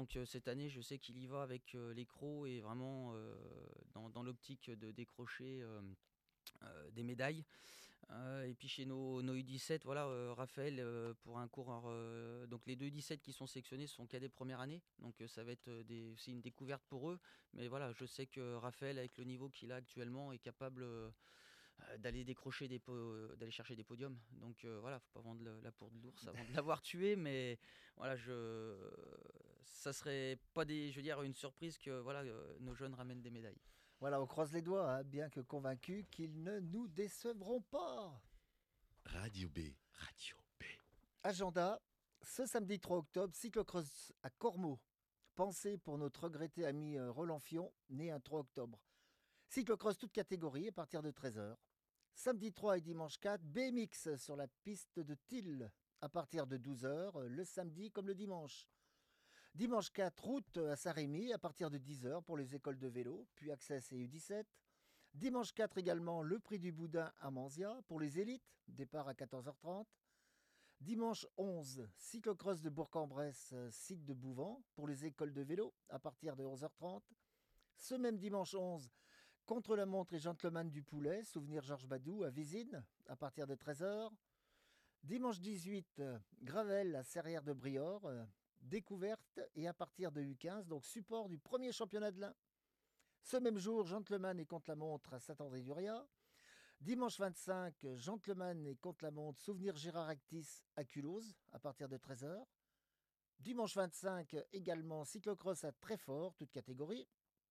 Donc cette année, je sais qu'il y va avec les crocs et vraiment dans l'optique de décrocher des médailles. Et puis chez nos U17, voilà, Raphaël, pour un coureur, donc les deux U17 qui sont sélectionnés sont cadets première année, donc ça va être c'est une découverte pour eux. Mais voilà, je sais que Raphaël, avec le niveau qu'il a actuellement, est capable d'aller décrocher d'aller chercher des podiums. Donc voilà, faut pas vendre la peau de l'ours avant de l'avoir tué, mais voilà, ça serait pas je veux dire, une surprise que voilà, nos jeunes ramènent des médailles. Voilà, on croise les doigts, hein, bien que convaincus qu'ils ne nous décevront pas. Radio B. Radio B. Agenda, ce samedi 3 octobre, cyclocross à Cormeaux. Pensée pour notre regretté ami Roland Fion, né un 3 octobre. Cyclocross toute catégorie à partir de 13h. Samedi 3 et dimanche 4, BMX sur la piste de Tille à partir de 12h, le samedi comme le dimanche. Dimanche 4, route à Saint-Rémy à partir de 10h pour les écoles de vélo, puis Access et U17. Dimanche 4 également, le prix du Boudin à Manzia pour les élites, départ à 14h30. Dimanche 11, cyclocross de Bourg-en-Bresse, site de Bouvant pour les écoles de vélo à partir de 11h30. Ce même dimanche 11, contre-la-montre et gentleman du Poulet, souvenir Georges Badou à Vizine à partir de 13h. Dimanche 18, Gravel à Serrières de Briord, découverte et à partir de U15, donc support du premier championnat de l'Ain. Ce même jour, gentleman et contre-la-montre à Saint-André-du-Ria. Dimanche 25, gentleman et contre-la-montre, souvenir Gérard Actis à Culose à partir de 13h. Dimanche 25, également cyclocross à Treffort, toute catégorie.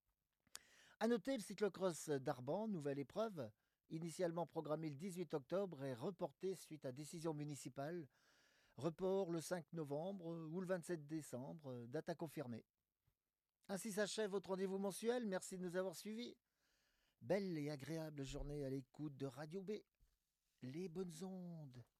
À noter le cyclocross d'Arban, nouvelle épreuve, initialement programmé le 18 octobre et reporté suite à décision municipale. Report le 5 novembre ou le 27 décembre, date à confirmer. Ainsi s'achève votre rendez-vous mensuel, merci de nous avoir suivis. Belle et agréable journée à l'écoute de Radio B. Les bonnes ondes.